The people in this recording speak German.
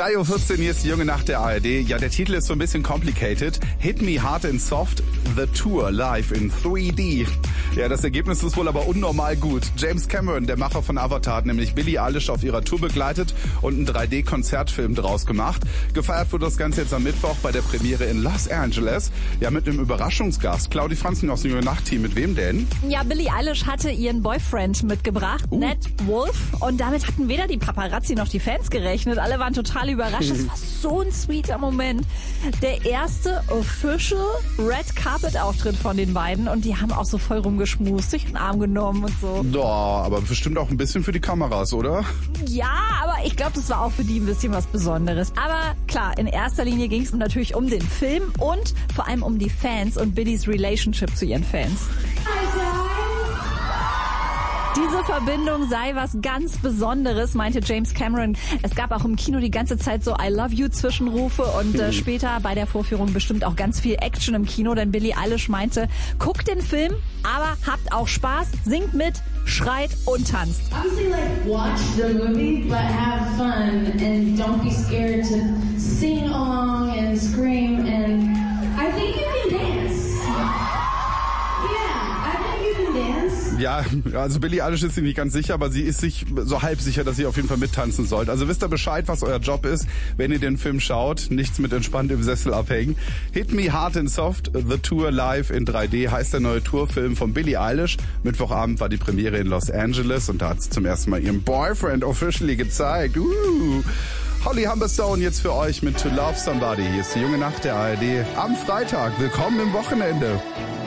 3:14 Uhr, hier ist die junge Nacht der ARD. Ja, der Titel ist so ein bisschen complicated. Hit Me Hard and Soft, The Tour live in 3D. Ja, das Ergebnis ist wohl aber unnormal gut. James Cameron, der Macher von Avatar, hat nämlich Billie Eilish auf ihrer Tour begleitet und einen 3D-Konzertfilm draus gemacht. Gefeiert wurde das Ganze jetzt am Mittwoch bei der Premiere in Los Angeles. Ja, mit einem Überraschungsgast. Claudi Franzen aus dem junge Nacht-Team. Mit wem denn? Ja, Billie Eilish hatte ihren Boyfriend mitgebracht, Ned Wolf. Und damit hatten weder die Paparazzi noch die Fans gerechnet. Alle waren total überrascht. Es war so ein sweeter Moment. Der erste official Red Carpet Auftritt von den beiden. Und die haben auch so voll rumgeschmust, sich in den Arm genommen und so. Ja, aber bestimmt auch ein bisschen für die Kameras, oder? Ja, aber ich glaube, das war auch für die ein bisschen was Besonderes. Aber klar, in erster Linie ging es natürlich um den Film und vor allem um die Fans und Billies Relationship zu ihren Fans. Diese Verbindung sei was ganz Besonderes, meinte James Cameron. Es gab auch im Kino die ganze Zeit so I love you Zwischenrufe und später bei der Vorführung bestimmt auch ganz viel Action im Kino, denn Billie Eilish meinte, guckt den Film, aber habt auch Spaß, singt mit, schreit und tanzt. Obviously, like, watch the movie, but have fun and don't be scared to sing along and scream, and I think you can dance. Ja, also Billie Eilish ist sich nicht ganz sicher, aber sie ist sich so halb sicher, dass sie auf jeden Fall mittanzen sollt. Also wisst ihr Bescheid, was euer Job ist, wenn ihr den Film schaut. Nichts mit entspannt im Sessel abhängen. Hit Me Hard and Soft, The Tour live in 3D heißt der neue Tourfilm von Billie Eilish. Mittwochabend war die Premiere in Los Angeles und da hat sie zum ersten Mal ihren Boyfriend officially gezeigt. Holly Humberstone jetzt für euch mit To Love Somebody. Hier ist die junge Nacht der ARD am Freitag. Willkommen im Wochenende.